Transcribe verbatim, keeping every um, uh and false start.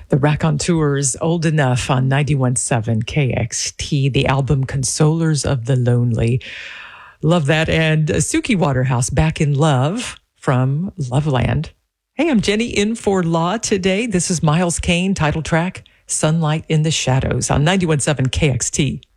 The Raconteurs, Old Enough on ninety-one point seven K X T, the album Consolers of the Lonely. Love that. And Suki Waterhouse, Back in Love from Loveland. Hey, I'm Jenny in for Law today. This is Miles Kane, title track, Sunlight in the Shadows on ninety-one point seven K X T.